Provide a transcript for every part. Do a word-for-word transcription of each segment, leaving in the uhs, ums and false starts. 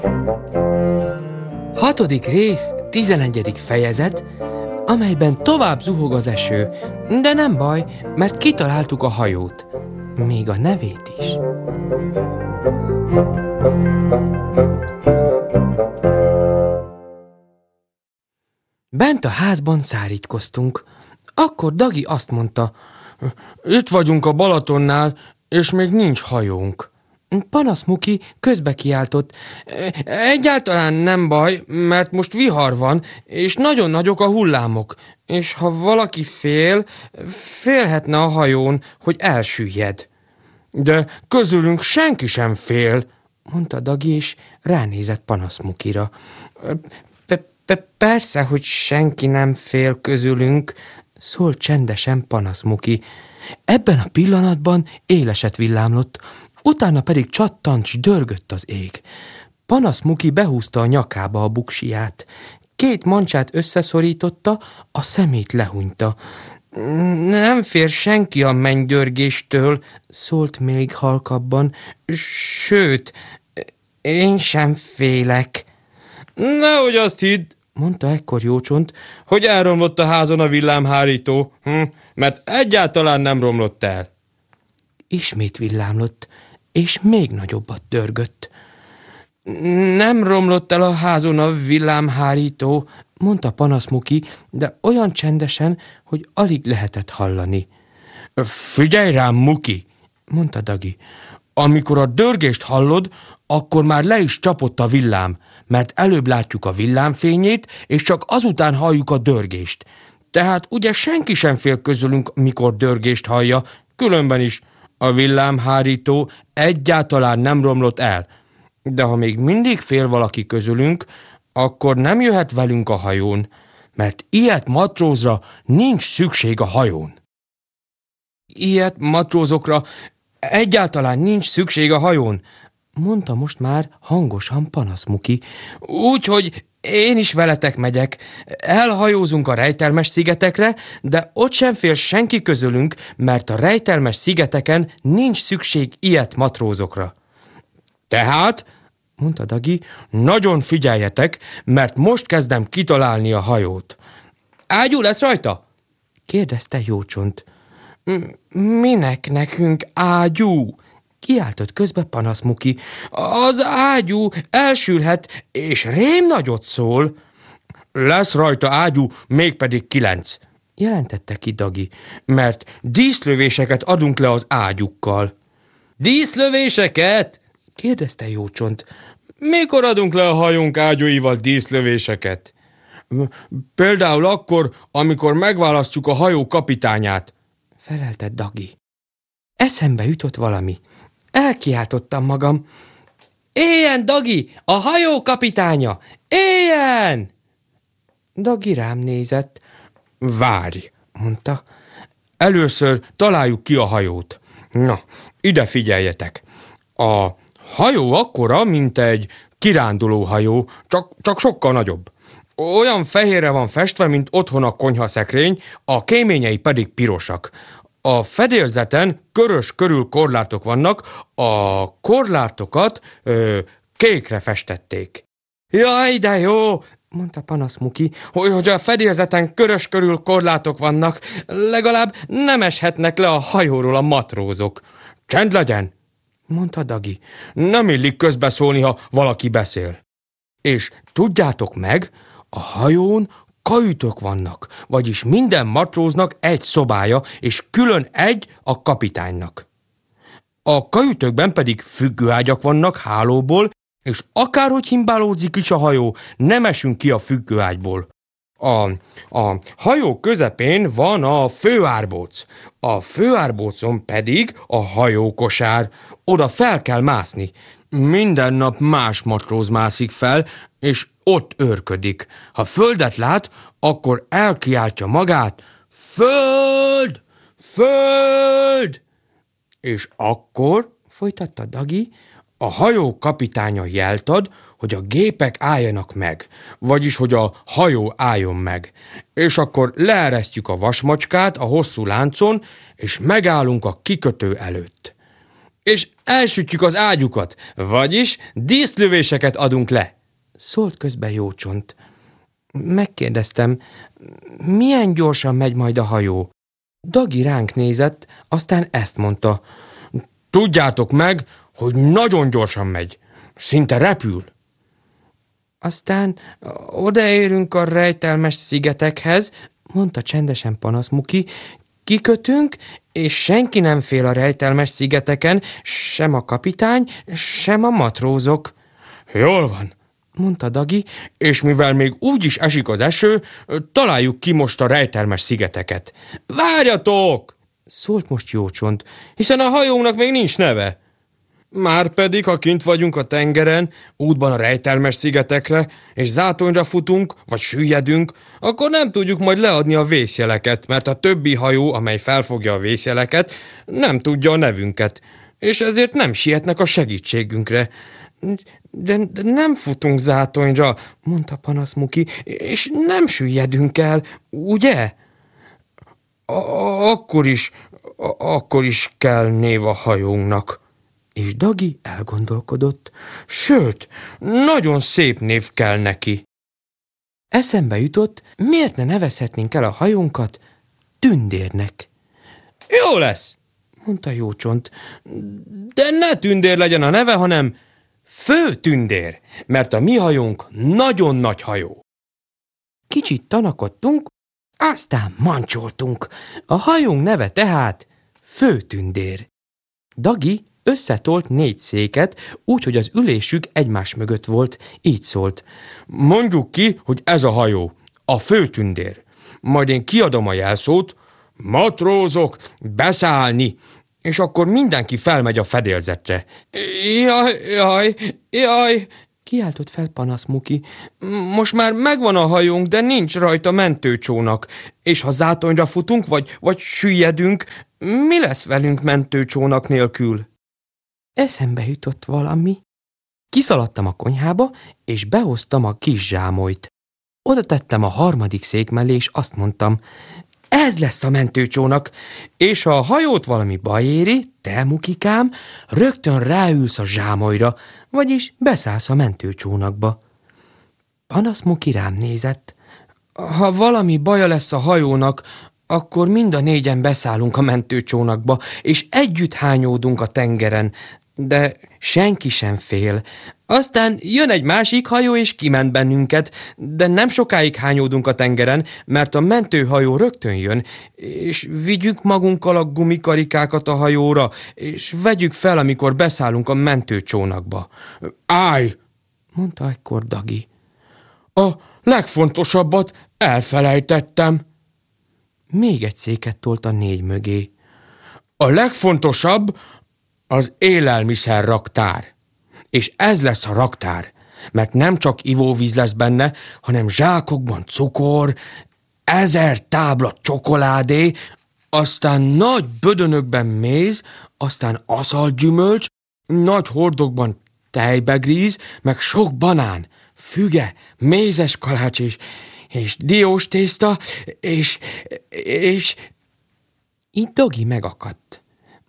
Hatodik rész, tizenegyedik fejezet, amelyben tovább zuhog az eső, de nem baj, mert kitaláltuk a hajót, még a nevét is. Bent a házban szárítkoztunk. Akkor Dagi azt mondta: itt vagyunk a Balatonnál, és még nincs hajónk. Panasz Muki közbe kiáltott: egyáltalán nem baj, mert most vihar van, és nagyon nagyok a hullámok, és ha valaki fél, félhetne a hajón, hogy elsüllyed. De közülünk senki sem fél, mondta Dagi, és ránézett Panasz Mukira. Persze, hogy senki nem fél közülünk, szólt csendesen Panasz Muki. Ebben a pillanatban éleset villámlott, utána pedig csattant, s dörgött az ég. Panasz Muki behúzta a nyakába a buksiját. Két mancsát összeszorította, a szemét lehunyta. Nem fér senki a mennydörgéstől, szólt még halkabban, sőt, én sem félek. Nehogy azt hidd, mondta ekkor Jócsont, hogy elromlott a házon a villámhárító, hm, mert egyáltalán nem romlott el. Ismét villámlott, és még nagyobbat dörgött. Nem romlott el a házon a villámhárító, mondta Panasz Muki, de olyan csendesen, hogy alig lehetett hallani. Figyelj rám, Muki, mondta Dagi. Amikor a dörgést hallod, akkor már le is csapott a villám, mert előbb látjuk a villámfényét, és csak azután halljuk a dörgést. Tehát ugye senki sem fél közülünk, mikor dörgést hallja, különben is a villámhárító egyáltalán nem romlott el. De ha még mindig fél valaki közülünk, akkor nem jöhet velünk a hajón, mert ilyet matrózra nincs szükség a hajón. Ilyet matrózokra egyáltalán nincs szükség a hajón, mondta most már hangosan Panasz Muki. Úgyhogy én is veletek megyek. Elhajózunk a rejtelmes szigetekre, de ott sem fél senki közülünk, mert a rejtelmes szigeteken nincs szükség ilyet matrózokra. Tehát, mondta Dagi, nagyon figyeljetek, mert most kezdem kitalálni a hajót. Ágyú lesz rajta? kérdezte Jócsont. Minek nekünk ágyú? Kiáltott közbe Panasz Muki. Az ágyú elsülhet, és rém nagyot szól. Lesz rajta ágyú, mégpedig kilenc, jelentette ki Dagi, mert díszlövéseket adunk le az ágyukkal. Díszlövéseket? kérdezte Jócsont. Mikor adunk le a hajónk ágyúival díszlövéseket? Például akkor, amikor megválasztjuk a hajó kapitányát, felelte Dagi. Eszembe jutott valami. Elkiáltottam magam. Éljen, Dagi, a hajó kapitánya! Éljen! Dagi rám nézett. Várj, mondta. Először találjuk ki a hajót. Na, ide figyeljetek. A hajó akkora, mint egy kirándulóhajó, csak, csak sokkal nagyobb. Olyan fehérre van festve, mint otthon a konyhaszekrény, a kéményei pedig pirosak. A fedélzeten körös körül korlátok vannak, a korlátokat ö, kékre festették. Jaj, de jó, mondta Panasz Muki, hogy, hogy a fedélzeten körös körül korlátok vannak, legalább nem eshetnek le a hajóról a matrózok. Csend legyen, mondta Dagi. Nem illik közbeszólni, ha valaki beszél. És tudjátok meg, a hajón kajütök vannak, vagyis minden matróznak egy szobája, és külön egy a kapitánynak. A kajütökben pedig függőágyak vannak hálóból, és akárhogy himbálódzik is a hajó, nem esünk ki a függőágyból. A, a hajó közepén van a főárbóc, a főárbócon pedig a hajókosár. Oda fel kell mászni. Minden nap más matróz mászik fel, és ott őrködik. Ha földet lát, akkor elkiáltja magát: Föld! Föld! És akkor, folytatta Dagi, a hajó kapitánya jelt ad, hogy a gépek álljanak meg, vagyis hogy a hajó álljon meg. És akkor leeresztjük a vasmacskát a hosszú láncon, és megállunk a kikötő előtt. és elsütjük az ágyukat, vagyis díszlövéseket adunk le, szólt közbe Jócsont. Megkérdeztem, milyen gyorsan megy majd a hajó. Dagi ránk nézett, aztán ezt mondta. Tudjátok meg, hogy nagyon gyorsan megy, szinte repül. Aztán odaérünk a rejtelmes szigetekhez, mondta csendesen Panaszmuki, kikötünk, és senki nem fél a rejtelmes szigeteken, sem a kapitány, sem a matrózok. Jól van, mondta Dagi, és mivel még úgy is esik az eső, találjuk ki most a rejtelmes szigeteket. Várjatok! Szólt most Jócsont, hiszen a hajónknak még nincs neve. Márpedig, ha kint vagyunk a tengeren, útban a rejtelmes szigetekre, és zátonyra futunk, vagy süllyedünk, akkor nem tudjuk majd leadni a vészjeleket, mert a többi hajó, amely felfogja a vészjeleket, nem tudja a nevünket, és ezért nem sietnek a segítségünkre. De, de nem futunk zátonyra, mondta Panaszmuki, és nem süllyedünk el, ugye? A- akkor is, a- akkor is kell név a hajónknak. És Dagi elgondolkodott, sőt, nagyon szép név kell neki. Eszembe jutott, miért ne nevezhetnénk el a hajónkat Tündérnek. Jó lesz, mondta Jócsont, de ne Tündér legyen a neve, hanem Fő Tündér, mert a mi hajónk nagyon nagy hajó. Kicsit tanakodtunk, aztán mancsoltunk. A hajónk neve tehát Fő Tündér. Dagi összetolt négy széket, úgy, hogy az ülésük egymás mögött volt, így szólt. Mondjuk ki, hogy ez a hajó, a Fő Tündér. Majd én kiadom a jelszót, matrózok, beszállni, és akkor mindenki felmegy a fedélzetre. Jaj, jaj, jaj, kiáltott fel Panaszmuki. Most már megvan a hajónk, de nincs rajta mentőcsónak, és ha zátonyra futunk, vagy, vagy süllyedünk, mi lesz velünk mentőcsónak nélkül? Eszembe jutott valami. Kiszaladtam a konyhába, és behoztam a kis zsámolyt. Oda tettem a harmadik szék mellé, és azt mondtam, ez lesz a mentőcsónak, és ha a hajót valami baj éri, te, Mukikám, rögtön ráülsz a zsámolyra, vagyis beszállsz a mentőcsónakba. Panaszmuki rám nézett. Ha valami baja lesz a hajónak, akkor mind a négyen beszállunk a mentőcsónakba, és együtt hányódunk a tengeren, de senki sem fél. Aztán jön egy másik hajó, és kiment bennünket, de nem sokáig hányódunk a tengeren, mert a mentőhajó rögtön jön, és vigyük magunkkal a gumikarikákat a hajóra, és vegyük fel, amikor beszállunk a mentőcsónakba. Állj! Mondta ekkor Dagi. A legfontosabbat elfelejtettem. Még egy széket tolt a négy mögé. A legfontosabb az élelmiszer raktár. És ez lesz a raktár, mert nem csak ivóvíz lesz benne, hanem zsákokban cukor, ezer tábla csokoládé, aztán nagy bödönökben méz, aztán aszalgyümölcs, nagy hordokban tejbegríz, meg sok banán, füge, mézes kalács és, és diós tészta, és, és... Itt Dagi megakadt.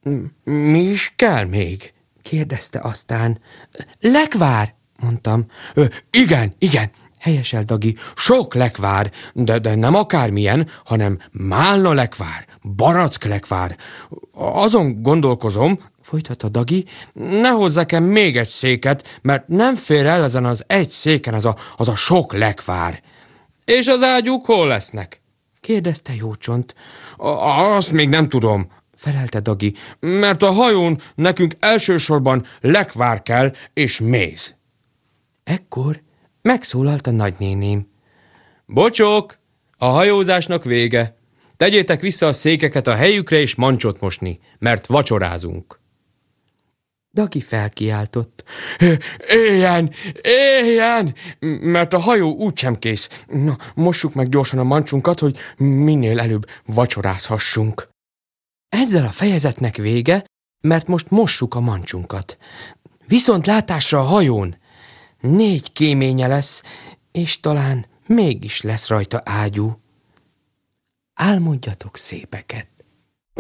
Mi is kell még? Kérdezte aztán. Lekvár, mondtam. Ö, igen, igen, helyesel Dagi. Sok lekvár, de, de nem akármilyen, hanem málna lekvár, barack lekvár. Azon gondolkozom, folytatta Dagi, ne hozzak-e még egy széket, mert nem fér el ezen az egy széken az a, az a sok lekvár. És az ágyúk hol lesznek? Kérdezte Jócsont. Azt még nem tudom, felelte Dagi, mert a hajón nekünk elsősorban lekvár kell és méz. Ekkor megszólalt a nagynéném. Bocsok, a hajózásnak vége. Tegyétek vissza a székeket a helyükre és mancsot mosni, mert vacsorázunk. Dagi felkiáltott. Éljen, éljen, mert a hajó úgysem kész. Na, mossuk meg gyorsan a mancsunkat, hogy minél előbb vacsorázhassunk. Ezzel a fejezetnek vége, mert most mossuk a mancsunkat. Viszont látásra a hajón. Négy kéménye lesz, és talán mégis lesz rajta ágyú. Álmodjatok szépeket!